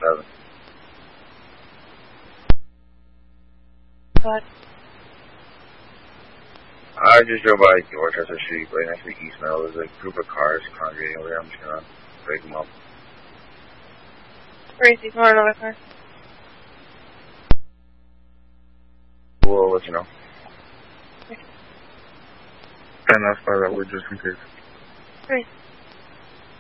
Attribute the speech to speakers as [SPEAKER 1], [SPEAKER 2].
[SPEAKER 1] 7.
[SPEAKER 2] What?
[SPEAKER 1] I just drove by Dorchester Street, right next to East Mill. There's a group of cars congregating over there. I'm just gonna break them up.
[SPEAKER 2] Gracie, come on another car.
[SPEAKER 1] We'll let you know.
[SPEAKER 2] Okay.
[SPEAKER 1] And that's why that we're just in case.
[SPEAKER 2] Great.